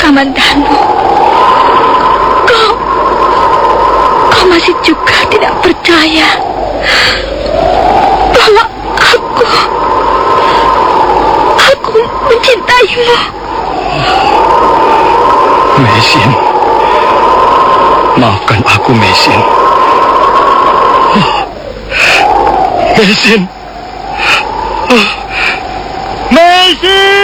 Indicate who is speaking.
Speaker 1: Kamandanu, kau masih juga tidak percaya bahwa aku mencintaimu.
Speaker 2: Mesin, maafkan aku, Mesin. Mesin, Mesin.